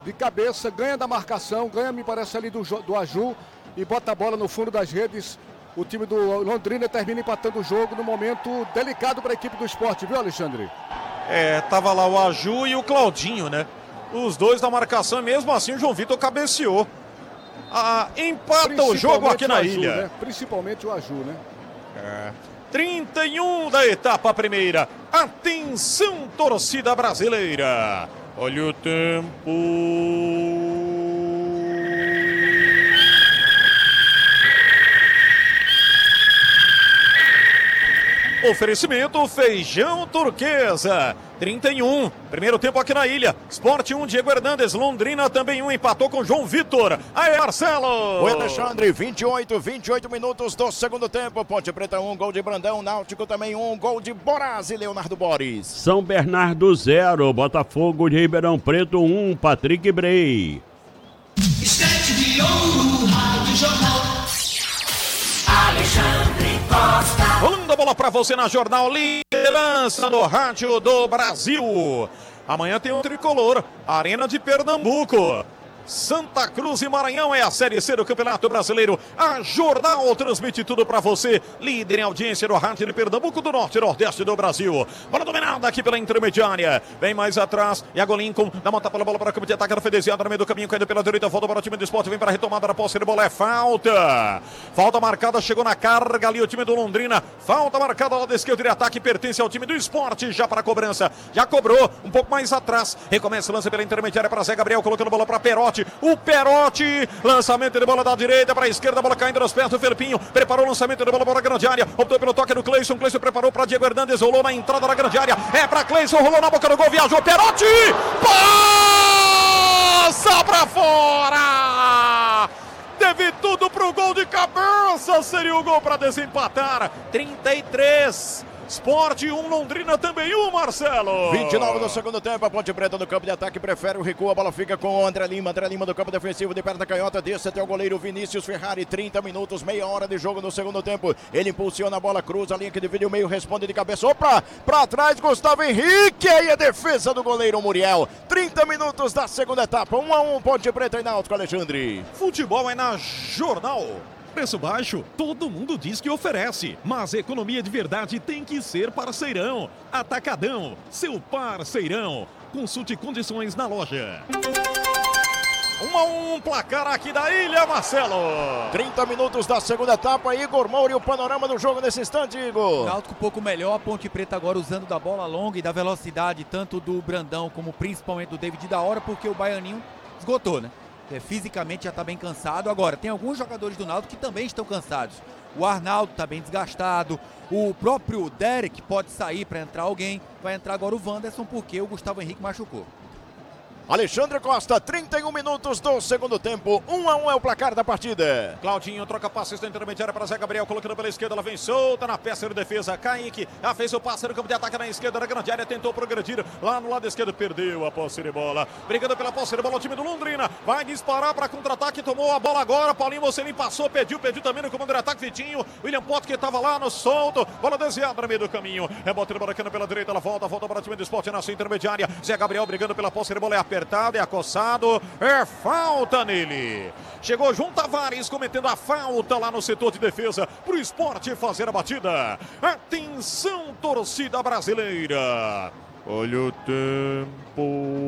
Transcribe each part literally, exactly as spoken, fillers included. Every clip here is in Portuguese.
de cabeça, ganha da marcação, ganha, me parece, ali do, do Aju e bota a bola no fundo das redes. O time do Londrina termina empatando o jogo no momento delicado para a equipe do Sport, viu, Alexandre? É, tava lá o Aju e o Claudinho, né? Os dois da marcação e mesmo assim o João Vitor cabeceou. Ah, empata o jogo aqui na Aju, ilha. Né? Principalmente o Aju, né? É. trinta e um da etapa primeira. Atenção, torcida brasileira. Olha o tempo. Oferecimento Feijão Turquesa. trinta e um. Primeiro tempo aqui na ilha. Sport um, Diego Hernandes. Londrina também um. Empatou com João Vitor. Aí, Marcelo. Oi, Alexandre. vinte e oito, vinte e oito minutos do segundo tempo. Ponte Preta um, gol de Brandão. Náutico também um, gol de Borazzi, Leonardo Boris. São Bernardo zero. Botafogo de Ribeirão Preto um. Patrick Brey. Estante de ouro, Rádio Jornal. Alexandre Costa. Rolando a bola pra você na Jornal, liderança no rádio do Brasil. Amanhã tem um tricolor, Arena de Pernambuco. Santa Cruz e Maranhão é a Série C do Campeonato Brasileiro. A Jornal transmite tudo pra você. Líder em audiência no rádio de Pernambuco, do Norte e Nordeste do Brasil. Bola dominada aqui pela intermediária. Vem mais atrás. Iago Lincoln dá uma tapa na bola para o campo de ataque. Ela foi desviada no meio do caminho, caindo pela direita. Volta para o time do Sport. Vem para a retomada da posse de bola. É falta. Falta marcada. Chegou na carga ali o time do Londrina. Falta marcada lá da esquerda de ataque. Pertence ao time do Sport. Já para a cobrança. Já cobrou. Um pouco mais atrás. Recomeça o lance pela intermediária para Zé Gabriel. Colocando a bola para Perotti. O Perotti, lançamento de bola da direita para a esquerda, bola caindo nos pés do Felipinho, preparou o lançamento de bola para a grande área, optou pelo toque do Cleison, Cleison preparou para Diego Hernandes, rolou na entrada da grande área, é para Cleison, rolou na boca do gol, viajou, Perotti, passa para fora! Teve tudo pro gol de cabeça, seria o gol para desempatar, trinta e três. Sport um, Londrina também um, Marcelo. vinte e nove do segundo tempo, a Ponte Preta no campo de ataque prefere o recuo, a bola fica com o André Lima, André Lima do campo defensivo de perna canhota, desce até o goleiro Vinícius Ferrari, trinta minutos, meia hora de jogo no segundo tempo, ele impulsiona a bola, cruza a linha que divide o meio, responde de cabeça, opa, pra trás Gustavo Henrique, aí a defesa do goleiro Muriel, trinta minutos da segunda etapa, um a um, Ponte Preta e Náutico, Alexandre. Futebol é na Jornal. Preço baixo, todo mundo diz que oferece, mas economia de verdade tem que ser parceirão. Atacadão, seu parceirão. Consulte condições na loja. Um a um, placar aqui da ilha, Marcelo. trinta minutos da segunda etapa, Igor Moura e o panorama do jogo nesse instante, Igor. Náutico um pouco melhor, a Ponte Preta agora usando da bola longa e da velocidade, tanto do Brandão como principalmente do David da hora, porque o Baianinho esgotou, né? É, fisicamente já está bem cansado. Agora, tem alguns jogadores do Náutico que também estão cansados. O Arnaldo está bem desgastado. O próprio Derek pode sair para entrar alguém. Vai entrar agora o Wanderson porque o Gustavo Henrique machucou. Alexandre Costa, trinta e um minutos do segundo tempo, um a um é o placar da partida. Claudinho troca passes da intermediária para Zé Gabriel, colocando pela esquerda, ela vem solta na peça de defesa. Kaique já fez o passe no campo de ataque na esquerda da grande área, tentou progredir lá no lado esquerdo, perdeu a posse de bola. Brigando pela posse de bola o time do Londrina, vai disparar para contra-ataque, tomou a bola agora, Paulinho Mocelin passou, pediu, pediu também no comando de ataque, Vitinho, William Potts que estava lá no solto, bola desviada no meio do caminho, rebote de bola aqui pela direita, ela volta, volta para o time do Sport na sua intermediária. Zé Gabriel brigando pela posse de bola, é apertado, é acossado. É falta nele. Chegou João Tavares cometendo a falta lá no setor de defesa para o Sport fazer a batida. Atenção, torcida brasileira. Olha o tempo.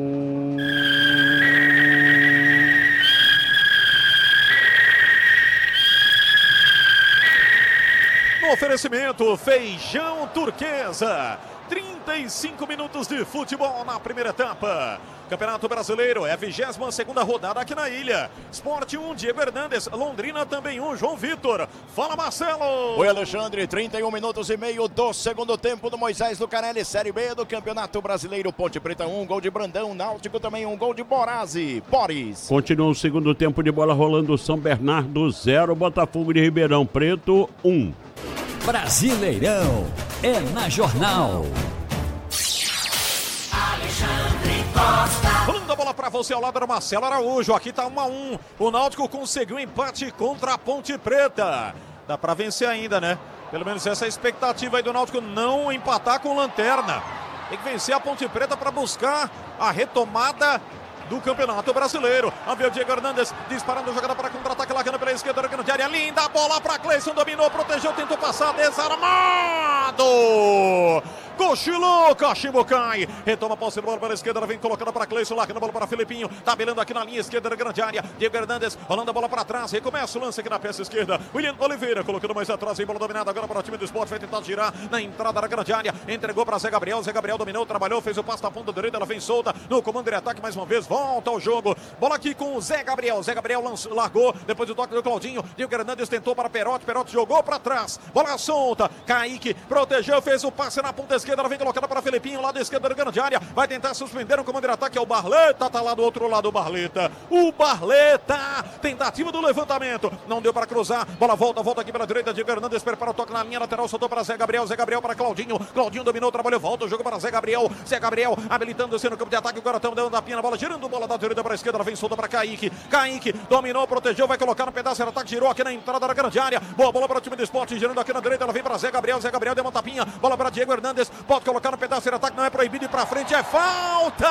No oferecimento, Feijão Turquesa. trinta e cinco minutos de futebol na primeira etapa. Campeonato Brasileiro é a vigésima segunda rodada aqui na ilha. Sport um, Diego Hernandes. Londrina também um, João Vitor. Fala, Marcelo. Oi, Alexandre. trinta e um minutos e meio do segundo tempo do Moisés Lucarelli, Série B do Campeonato Brasileiro. Ponte Preta um, gol de Brandão. Náutico também um, gol de Borazzi. Boris. Continua o segundo tempo de bola rolando. São Bernardo zero, Botafogo de Ribeirão Preto um. Brasileirão é na Jornal. Alexandre Costa. Rolando a bola pra você ao lado do Marcelo Araújo. Aqui tá um a um. O Náutico conseguiu um empate contra a Ponte Preta. Dá pra vencer ainda, né? Pelo menos essa é a expectativa aí do Náutico, não empatar com Lanterna. Tem que vencer a Ponte Preta para buscar a retomada do Campeonato Brasileiro. Vamos ver o Diego Hernandes disparando, jogada para contra-ataque, largando pela esquerda, largando de área, linda bola para Cleison, dominou, protegeu, tentou passar, desarmado. Cochilou, cachimbo cai, retoma a posse de bola para a esquerda, ela vem colocando para Cleison, largando a bola para Filipinho, tabelando aqui na linha esquerda da grande área, Diego Hernandes rolando a bola para trás, recomeça o lance aqui na peça esquerda, William Oliveira colocando mais atrás, em bola dominada agora para o time do Sport, vai tentar girar na entrada da grande área, entregou para Zé Gabriel, Zé Gabriel dominou, trabalhou, fez o passe na ponta direita, ela vem solta, no comando de ataque mais uma vez, volta ao jogo, bola aqui com o Zé Gabriel, Zé Gabriel lançou, largou, depois do toque do Claudinho, Diego Hernandes tentou para Perotti, Perotti jogou para trás, bola solta, Kaique protegeu, fez o passe na ponta esquerda, ela vem colocada para Felipinho, lado esquerdo da grande área, vai tentar suspender o comando de ataque, é o Barleta, tá lá do outro lado o Barleta, o Barleta, tentativa do levantamento, não deu para cruzar, bola volta, volta aqui pela direita, Diego Hernandes prepara o toque na linha lateral, soltou para Zé Gabriel, Zé Gabriel para Claudinho, Claudinho dominou, trabalhou, volta o jogo para Zé Gabriel, Zé Gabriel habilitando-se no campo de ataque, agora estamos dando a pina, bola girando, bola da direita para a esquerda, ela vem solta para Kaique, Kaique dominou, protegeu, vai colocar no pedaço de ataque, girou aqui na entrada da grande área, boa bola para o time do Sport, girando aqui na direita, ela vem para Zé Gabriel, Zé Gabriel deu uma tapinha, bola para Diego Hernandes, pode colocar no pedaço de ataque, não é proibido ir para frente, é falta!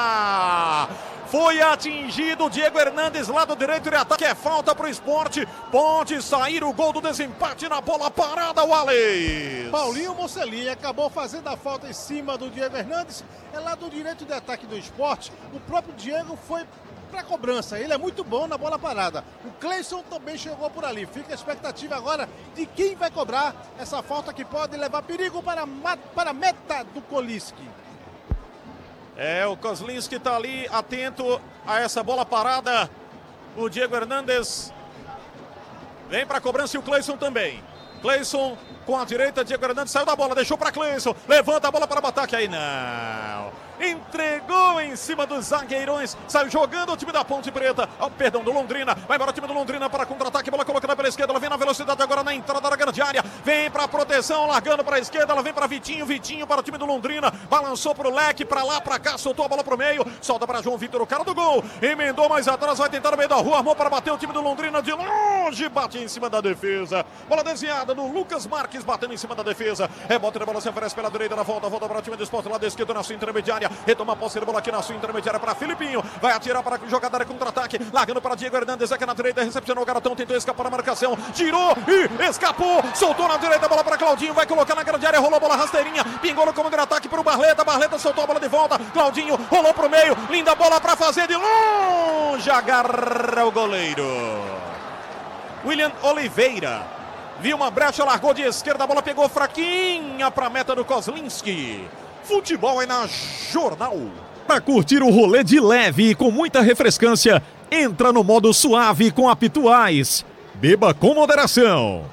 Foi atingido o Diego Hernandes, lado direito de ataque, é falta para o Sport, pode sair o gol do desempate na bola parada, Wallace. Paulinho Mocelin acabou fazendo a falta em cima do Diego Hernandes, é lado direito de ataque do Sport, o próprio Diego foi para cobrança, ele é muito bom na bola parada, o Cleison também chegou por ali, fica a expectativa agora de quem vai cobrar essa falta que pode levar perigo para, para a meta do Kolisky. É, o Kozlinski está ali atento a essa bola parada. O Diego Hernandes vem para a cobrança e o Cleison também. Cleison com a direita, Diego Hernandes saiu da bola, deixou para Cleison. Levanta a bola para o ataque aí, não. Entregou em cima dos zagueirões, saiu jogando o time da Ponte Preta, oh, perdão, do Londrina, vai embora o time do Londrina para contra-ataque, bola colocada pela esquerda, ela vem na velocidade agora na entrada da grande área, vem para proteção, largando para a esquerda, ela vem para Vitinho, Vitinho para o time do Londrina, balançou para o leque, para lá, para cá, soltou a bola para o meio, solta para João Vitor, o cara do gol, emendou mais atrás, vai tentar no meio da rua, armou para bater o time do Londrina de longe, bate em cima da defesa, bola desviada do Lucas Marques, batendo em cima da defesa, rebote da bola se oferece pela direita, na volta, volta para o time do Sport, lado esquerdo na sua intermediária, retoma a posse de bola aqui na sua intermediária para Filipinho, vai atirar para a jogada contra-ataque, largando para Diego Hernandes aqui na direita, recepcionou o garotão, tentou escapar da marcação, tirou e escapou, soltou na direita, bola para Claudinho, vai colocar na grande área, rolou a bola rasteirinha, pingou no comando de ataque para o Barleta, Barleta soltou a bola de volta, Claudinho rolou para o meio, linda bola para fazer de longe, agarra o goleiro William Oliveira, viu uma brecha, largou de esquerda, a bola pegou fraquinha para a meta do Kozlinski. Futebol é na Jornal. Para curtir o rolê de leve e com muita refrescância, entra no modo suave com a Pituais. Beba com moderação.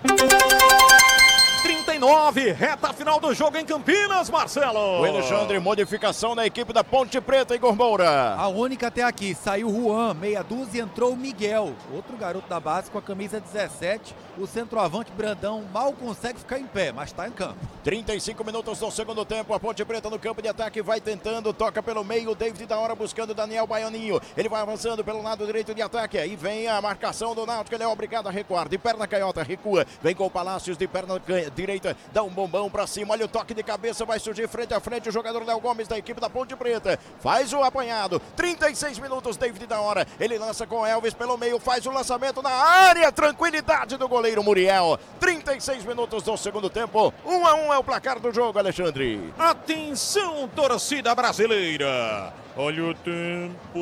trinta e nove, reta final do jogo em Campinas, Marcelo. O Alexandre, modificação na equipe da Ponte Preta, Igor Moura. A única até aqui, saiu Juan, meia dúzia, entrou o Miguel, outro garoto da base com a camisa dezessete. O centroavante Brandão mal consegue ficar em pé, mas está em campo. trinta e cinco minutos do segundo tempo, a Ponte Preta no campo de ataque, vai tentando, toca pelo meio, David da hora buscando Daniel Baianinho. Ele vai avançando pelo lado direito de ataque, aí vem a marcação do Náutico, ele é obrigado a recuar, de perna canhota, recua, vem com o Palácios de perna direita, dá um bombão pra cima, olha o toque de cabeça, vai surgir frente a frente o jogador Léo Gomes da equipe da Ponte Preta, faz o apanhado, trinta e seis minutos, David da hora, ele lança com Elvis pelo meio, faz o lançamento na área, tranquilidade do goleiro Muriel. trinta e seis minutos do segundo tempo, um a um é o placar do jogo, Alexandre. Atenção, torcida brasileira, olha o tempo.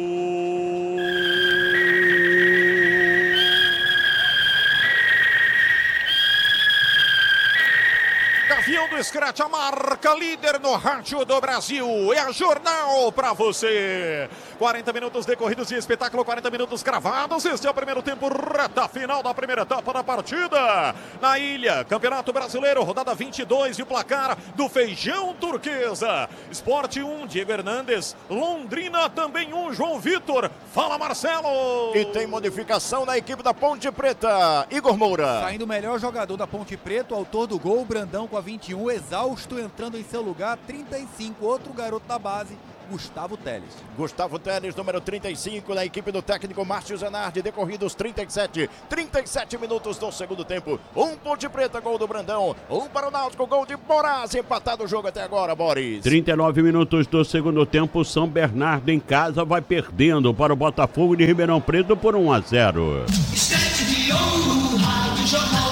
Gavião do Scratch, a marca líder no rádio do Brasil. É a Jornal pra você. quarenta minutos decorridos de espetáculo, quarenta minutos gravados. Este é o primeiro tempo, reta final da primeira etapa da partida. Na ilha, Campeonato Brasileiro, rodada vinte e dois e o placar do Feijão Turquesa. Sport um, Diego Hernandes. Londrina também um, João Vitor. Fala, Marcelo. E tem modificação na equipe da Ponte Preta, Igor Moura. Saindo o melhor jogador da Ponte Preta, o autor do gol, Brandão com a vinte e um, exausto, entrando em seu lugar, trinta e cinco, outro garoto da base, Gustavo Teles. Gustavo Teles, número trinta e cinco, da equipe do técnico Márcio Zanardi, decorridos trinta e sete, trinta e sete minutos do segundo tempo. Um Ponte Preta, gol do Brandão. Um para o Náutico, gol de Moraes. Empatado o jogo até agora, Boris. trinta e nove minutos do segundo tempo, São Bernardo em casa vai perdendo para o Botafogo de Ribeirão Preto por um a zero. Instante de ouro, Rádio Jornal.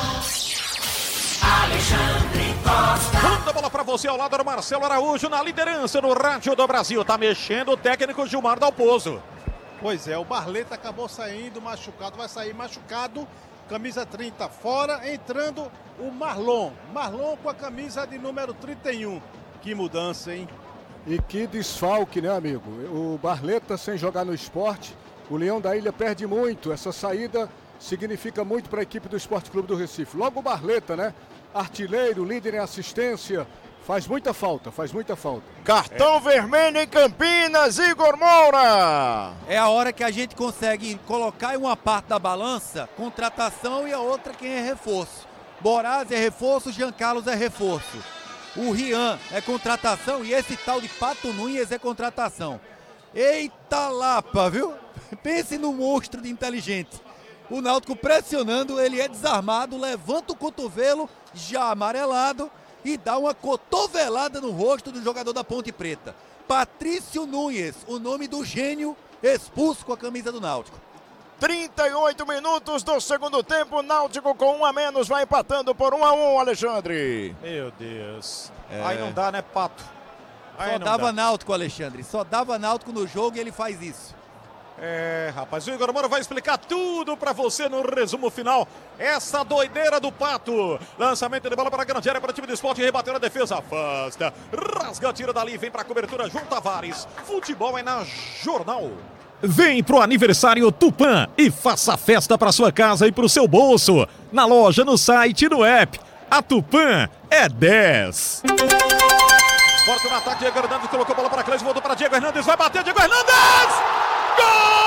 Alexandre Costa. Manda a bola pra você ao lado do Marcelo Araújo na liderança do Rádio do Brasil. Tá mexendo o técnico Gilmar Dalpozo. Pois é, o Barleta acabou saindo machucado, vai sair machucado, camisa trinta fora, entrando o Marlon. Marlon com a camisa de número trinta e um. Que mudança, hein? E que desfalque, né, amigo? O Barleta sem jogar no esporte, o Leão da Ilha perde muito. Essa saída significa muito para a equipe do Esporte Clube do Recife. Logo o Barleta, né? Artilheiro, líder em assistência, faz muita falta, faz muita falta. Cartão é. vermelho em Campinas, Igor Moura. É a hora que a gente consegue colocar em uma parte da balança contratação e a outra quem é reforço. Boraz é reforço, Jean Carlos é reforço. O Rian é contratação e esse tal de Pato Nunes é contratação. Eita lapa, viu? Pense no monstro de inteligente. O Náutico pressionando, ele é desarmado, levanta o cotovelo, já amarelado, e dá uma cotovelada no rosto do jogador da Ponte Preta. Patrício Nunes, o nome do gênio, expulso com a camisa do Náutico. trinta e oito minutos do segundo tempo, Náutico com um a menos, vai empatando por um a um, Alexandre. Meu Deus. É. Aí não dá, né, Pato? Aí Só não dava dá. Náutico, Alexandre, só dava Náutico no jogo e ele faz isso. É, rapaz, o Igor Moura vai explicar tudo pra você no resumo final. Essa doideira do Pato. Lançamento de bola para a grande área para o time do Esporte. Rebateu na defesa, afasta. Rasga, tira dali, vem pra cobertura, João Tavares. Futebol é na Jornal. Vem pro aniversário Tupã e faça festa para sua casa e pro seu bolso. Na loja, no site e no app. A Tupã é dez. Forte no ataque, Diego Hernandes colocou a bola para Cleis, voltou para Diego Hernandes, vai bater, Diego Hernandes! Gol!